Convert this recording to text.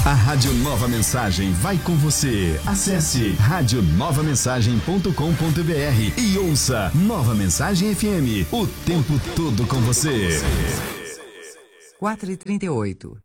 A Rádio Nova Mensagem vai com você. Acesse radionovamensagem.com.br e ouça Nova Mensagem FM, o tempo todo com você. 4h38.